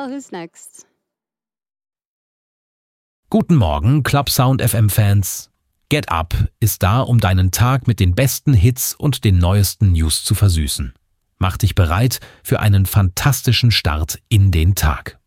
Well, who's next? Guten Morgen, Club Sound FM Fans. Get Up ist da, um deinen Tag mit den besten Hits und den neuesten News zu versüßen. Mach dich bereit für einen fantastischen Start in den Tag.